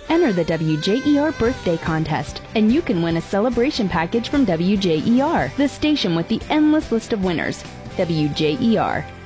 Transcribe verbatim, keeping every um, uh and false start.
Enter the W J E R birthday contest, and you can win a celebration package from W J E R, the station with the endless list of winners. W J E R.